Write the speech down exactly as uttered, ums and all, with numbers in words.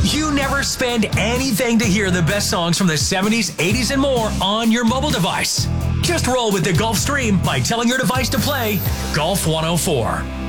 You never spend anything to hear the best songs from the seventies, eighties, and more on your mobile device. Just roll with the Gulfstream by telling your device to play Golf one oh four.